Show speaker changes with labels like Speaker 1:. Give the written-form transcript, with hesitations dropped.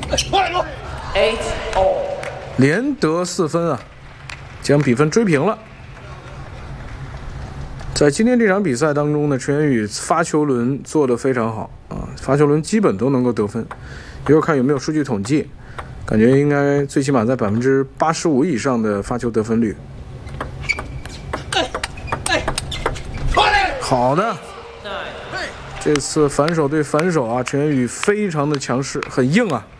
Speaker 1: 连得4分啊，将比分追平了。在今天这场比赛当中呢，陈元宇发球轮做得非常好啊，发球轮基本都能够得分。一会儿看有没有数据统计，感觉应该最起码在85%以上的发球得分率。好的，这次反手对反手啊，陈元宇非常的强势，很硬啊。